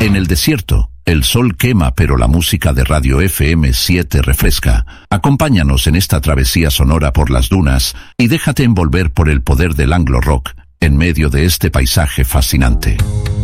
En el desierto, el sol quema, pero la música de Radio FM 7 refresca. Acompáñanos en esta travesía sonora por las dunas y déjate envolver por el poder del anglo rock en medio de este paisaje fascinante.